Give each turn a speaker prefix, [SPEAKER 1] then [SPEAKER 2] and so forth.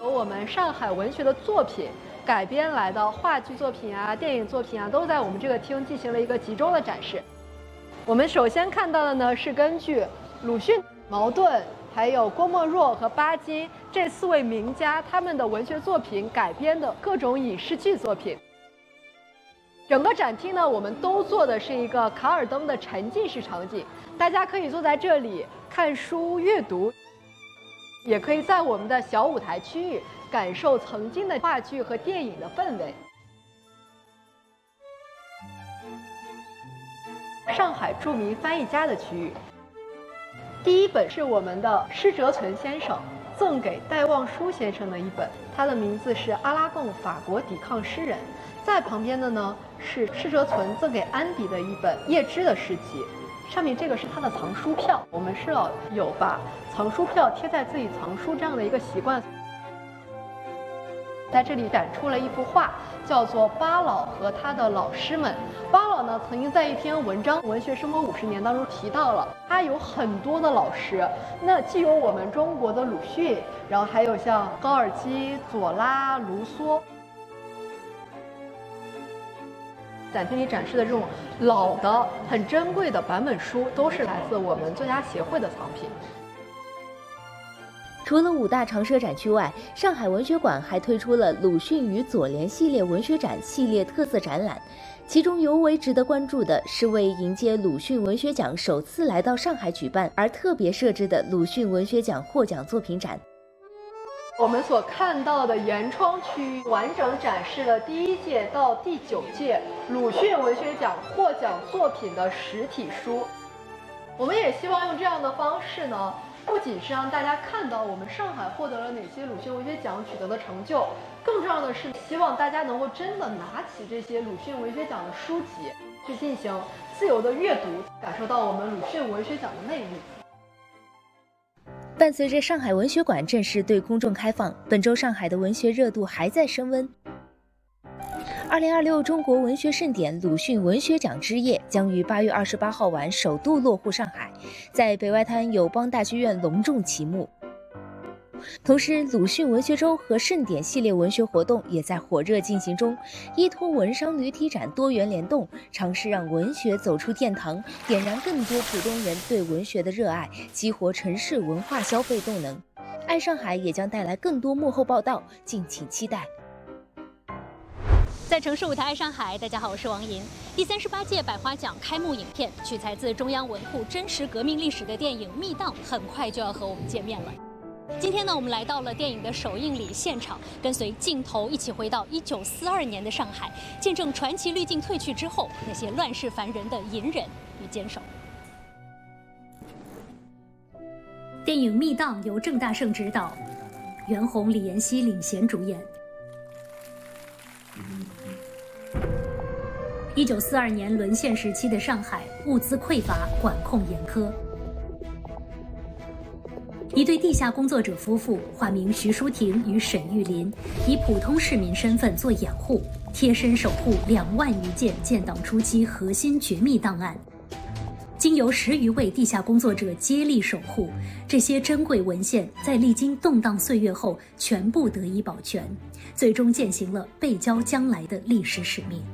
[SPEAKER 1] 由我们上海文学的作品改编来的话剧作品啊、电影作品啊，都在我们这个厅进行了一个集中的展示。我们首先看到的呢，是根据鲁迅、茅盾、还有郭沫若和巴金这4位名家他们的文学作品改编的各种影视剧作品。整个展厅呢，我们都做的是一个卡尔登的沉浸式场景，大家可以坐在这里看书阅读，也可以在我们的小舞台区域感受曾经的话剧和电影的氛围。上海著名翻译家的区域，第一本是我们的施哲存先生赠给戴望舒先生的一本，它的名字是《阿拉贡法国抵抗诗人》。在旁边的呢是施哲存赠给安迪的一本叶芝的诗集，上面这个是他的藏书票。我们是要有把藏书票贴在自己藏书这样的一个习惯。在这里展出了一幅画，叫做巴老和他的老师们。巴老呢曾经在一篇文章《文学生活50年》当中提到了，他有很多的老师，那既有我们中国的鲁迅，然后还有像高尔基、左拉、卢梭。展厅里展示的这种老的、很珍贵的版本书，都是来自我们作家协会的藏品。
[SPEAKER 2] 除了5大常设展区外，上海文学馆还推出了鲁迅与左联系列文学展系列特色展览，其中尤为值得关注的是为迎接鲁迅文学奖首次来到上海举办而特别设置的鲁迅文学奖获奖作品展。
[SPEAKER 1] 我们所看到的沿窗区域完整展示了第1届到第9届鲁迅文学奖获奖作品的实体书。我们也希望用这样的方式呢，不仅是让大家看到我们上海获得了哪些鲁迅文学奖取得的成就，更重要的是希望大家能够真的拿起这些鲁迅文学奖的书籍去进行自由的阅读，感受到我们鲁迅文学奖的魅力。
[SPEAKER 2] 伴随着上海文学馆正式对公众开放，本周上海的文学热度还在升温。2026中国文学盛典鲁迅文学奖之夜将于8月28号晚首度落户上海，在北外滩友邦大剧院隆重启幕。同时，鲁迅文学周和盛典系列文学活动也在火热进行中，依托文商旅体展多元联动，尝试让文学走出殿堂，点燃更多普通人对文学的热爱，激活城市文化消费动能。爱上海也将带来更多幕后报道，敬请期待。
[SPEAKER 3] 在城市舞台爱上海，大家好，我是王莹。第38届百花奖开幕影片取材自中央文库真实革命历史的电影《密档》很快就要和我们见面了。今天呢，我们来到了电影的首映礼现场，跟随镜头一起回到1942年的上海，见证传奇滤镜褪去之后那些乱世凡人的隐忍与坚守。电影《密档》由郑大圣执导，袁弘、李延熙领衔主演。1942年沦陷时期的上海，物资匮乏，管控严苛。一对地下工作者夫妇，化名徐淑婷与沈玉林，以普通市民身份做掩护，贴身守护2万余件建党初期核心绝密档案。经由10余位地下工作者接力守护，这些珍贵文献在历经动荡岁月后全部得以保全，最终践行了背交将来的历史使命。